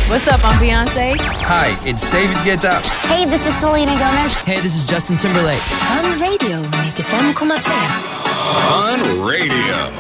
What's up? I'm Beyonce. Hi, it's David Guetta. Hey, this is Selena Gomez. Hey, this is Justin Timberlake. Fun Radio 95,3. Fun Radio.